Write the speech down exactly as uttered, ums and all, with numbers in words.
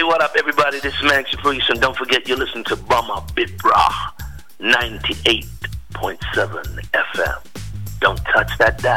what up, everybody? This is Max Freeze, and don't forget you're listening to Bama Bitbra ninety-eight point seven F M. Don't touch that dial.